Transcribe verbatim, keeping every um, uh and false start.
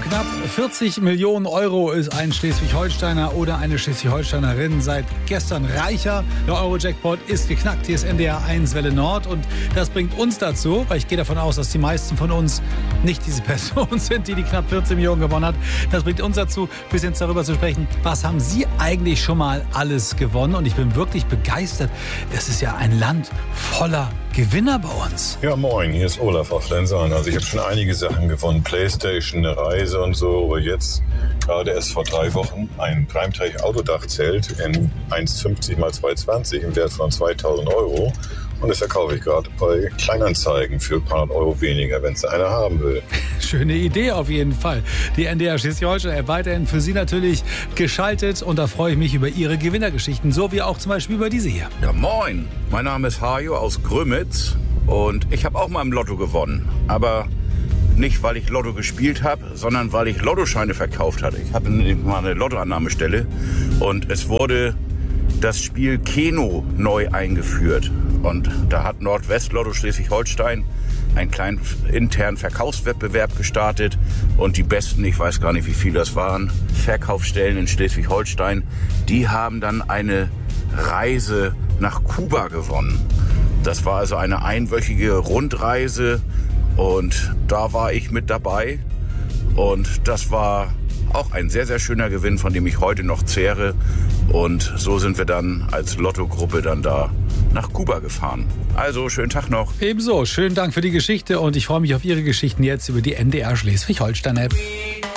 Knapp vierzig Millionen Euro ist ein Schleswig-Holsteiner oder eine Schleswig-Holsteinerin seit gestern reicher. Der Euro-Jackpot ist geknackt. Hier ist N D R eins Welle Nord und das bringt uns dazu, weil ich gehe davon aus, dass die meisten von uns nicht diese Person sind, die die knapp vierzig Millionen gewonnen hat. Das bringt uns dazu, ein bisschen darüber zu sprechen, was haben Sie eigentlich schon mal alles gewonnen? Und ich bin wirklich begeistert. Es ist ja ein Land voller Gewinner bei uns. Ja, moin, hier ist Olaf aus Lenzern. Also ich habe schon einige Sachen gewonnen, Playstation, eine Reise und so, aber jetzt gerade erst vor drei Wochen ein Primetech-Autodachzelt in eins fünfzig mal zweihundertzwanzig im Wert von zweitausend Euro. Und das verkaufe ich gerade bei Kleinanzeigen für ein paar hundert Euro weniger, wenn es einer haben will. Schöne Idee auf jeden Fall. Die N D R Schleswig-Holstein weiterhin für Sie natürlich geschaltet. Und da freue ich mich über Ihre Gewinnergeschichten, so wie auch zum Beispiel über diese hier. Ja, moin. Mein Name ist Hajo aus Grömitz und ich habe auch mal im Lotto gewonnen. Aber nicht, weil ich Lotto gespielt habe, sondern weil ich Lottoscheine verkauft hatte. Ich hatte mal eine Lottoannahmestelle und es wurde das Spiel Keno neu eingeführt. Und da hat Nordwest-Lotto Schleswig-Holstein einen kleinen internen Verkaufswettbewerb gestartet. Und die besten, ich weiß gar nicht, wie viele das waren, Verkaufsstellen in Schleswig-Holstein, die haben dann eine Reise nach Kuba gewonnen. Das war also eine einwöchige Rundreise und da war ich mit dabei. Und das war auch ein sehr, sehr schöner Gewinn, von dem ich heute noch zehre. Und so sind wir dann als Lotto-Gruppe dann da nach Kuba gefahren. Also, schönen Tag noch. Ebenso, schönen Dank für die Geschichte und ich freue mich auf Ihre Geschichten jetzt über die N D R Schleswig-Holstein-App.